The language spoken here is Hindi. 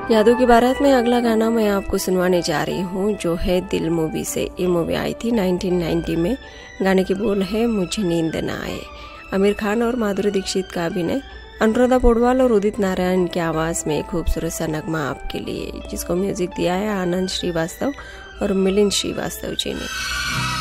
यादों की बारात में अगला गाना मैं आपको सुनवाने जा रही हूँ, जो है दिल मूवी से। ये मूवी आई थी 1990 में। गाने की बोल है मुझे नींद न आए। आमिर खान और माधुरी दीक्षित का अभिनय, अनुराधा पौडवाल और उदित नारायण की आवाज़ में खूबसूरत सा नगमा आपके लिए, जिसको म्यूजिक दिया है आनंद श्रीवास्तव और मिलिंद श्रीवास्तव जी ने।